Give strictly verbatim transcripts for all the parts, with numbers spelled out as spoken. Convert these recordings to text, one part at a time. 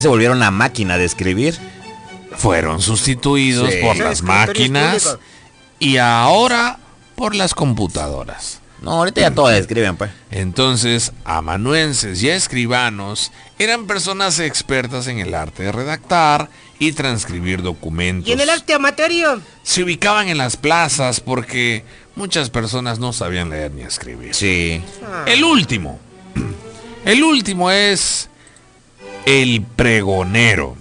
se volvieron una máquina de escribir. Fueron sustituidos sí. por las máquinas y ahora por las computadoras. No, ahorita ya todos escriben, pues. Entonces, amanuenses y escribanos eran personas expertas en el arte de redactar y transcribir documentos. ¿Y en el arte amatorio? Se ubicaban en las plazas porque muchas personas no sabían leer ni escribir. Sí. Ah. El último. El último es el pregonero.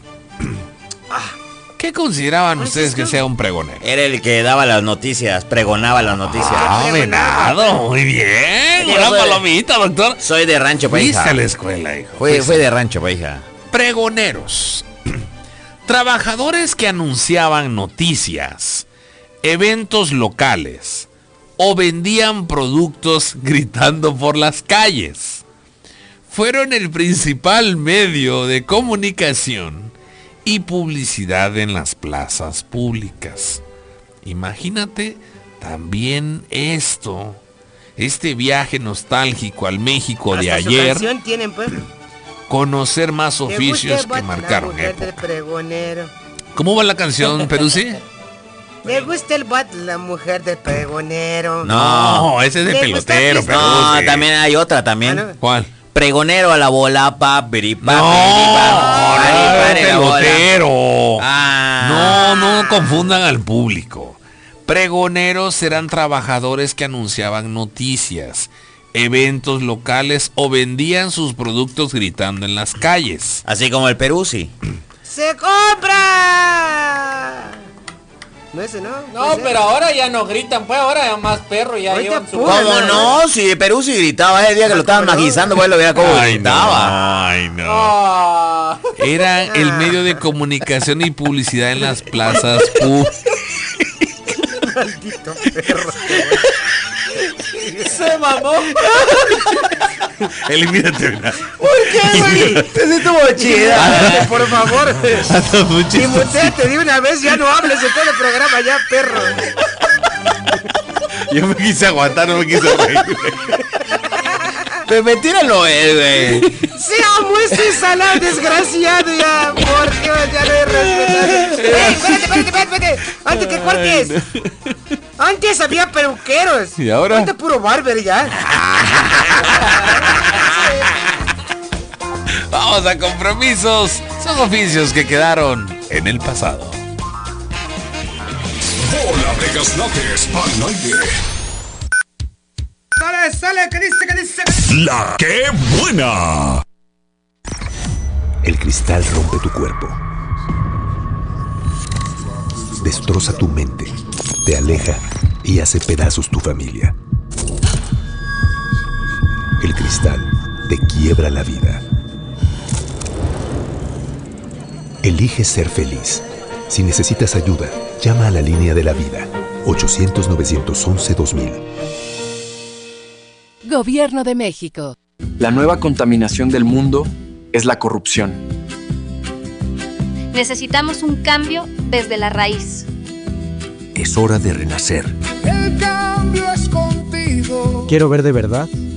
¿Qué consideraban ustedes que sea un pregonero? Era el que daba las noticias, pregonaba las noticias. Ah, venado, muy bien. Una palomita, doctor. Soy de rancho, paisa. Fuiste a la escuela, hijo. Fui, fui de rancho, paisa. Pregoneros. Trabajadores que anunciaban noticias, eventos locales o vendían productos gritando por las calles. Fueron el principal medio de comunicación y publicidad en las plazas públicas. Imagínate también esto, este viaje nostálgico al México de Hasta ayer. Su canción tienen, pues. Conocer más oficios que marcaron época. ¿Cómo va la canción, Peruzzi? Me gusta el bat, la mujer del pregonero. No, no ese es de pelotero, Peruzzi. No, también hay otra también. ¿Ah, no? ¿Cuál? Pregonero a la bola, pa, piripa, no, piripa, no, pelotero. Ah. No, no confundan al público. Pregoneros serán trabajadores que anunciaban noticias, eventos locales o vendían sus productos gritando en las calles. Así como el Peruzzi. ¡Se compra! No, ese no. No, pero ahora ya no gritan, pues ahora ya más perro ya llevan su... ¿Cómo no? Si Peruzzi gritaba ese día que lo estaban magizando, pues lo veía como gritaba. Ay, no. Oh. Era el medio de comunicación y publicidad en las plazas públicas. Maldito perro. Se mamó. Elimínate, ¿verdad? ¿Por qué, güey? Te estuvo chida. Por favor. Y muteate de una vez, ya no hables de todo el programa, ya, perro. Yo me quise aguantar, no me quise reír. Pero mentíralo, eh, güey. Seamos este salado desgraciado ya, por Dios, ya no hay respeto. ¡Ey, espérate, espérate, espérate, espérate! ¡Antes que cortes! Antes había peluqueros. ¿Y ahora? Ahorita puro barber ya. Vamos a compromisos. Son oficios que quedaron en el pasado. Bola de Gaslates al aire. Sale, sale, ¿qué dice, qué dice, qué dice? La que buena. El cristal rompe tu cuerpo. Destroza tu mente. Te aleja y hace pedazos tu familia. El cristal te quiebra la vida. Elige ser feliz. Si necesitas ayuda, llama a la línea de la vida. ochocientos, novecientos once, dos mil. Gobierno de México. La nueva contaminación del mundo es la corrupción. Necesitamos un cambio desde la raíz. Es hora de renacer. El cambio es contigo. Quiero ver de verdad